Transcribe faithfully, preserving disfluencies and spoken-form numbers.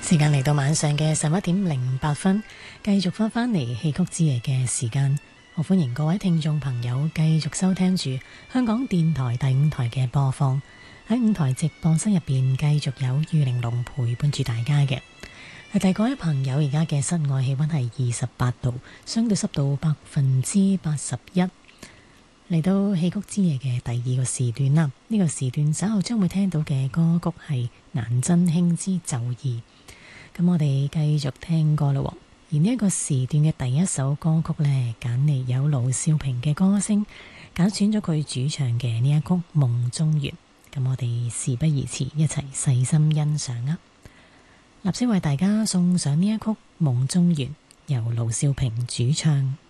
時間嚟到晚上嘅十一點零八分，繼續翻返嚟戲曲之夜嘅時間。我歡迎各位聽眾朋友繼續收聽住香港電台第五台嘅播放。喺五台直播室入邊，繼續有玉玲瓏陪伴住大家嘅。提各位朋友，而家嘅室外氣溫係二十八度，相對濕度百分之八十一。嚟到戲曲之夜嘅第二個時段啦，呢、這個時段稍後將會聽到嘅歌曲係顏真卿之奏意。咁我哋繼續聽歌啦。而呢一個時段嘅第一首歌曲呢，揀嚟有盧少平嘅歌聲，揀選咗佢主唱嘅呢一曲《夢中月》。咁我哋事不宜遲，一齊細心欣賞啊！立即為大家送上呢一曲《夢中月》，由盧少平主唱。